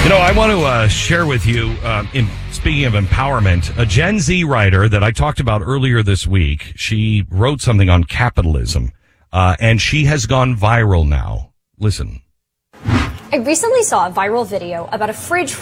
I want to share with you, speaking of empowerment, a Gen Z writer that I talked about earlier this week. She wrote something on capitalism, and she has gone viral now. Listen. I recently saw a viral video about a fridge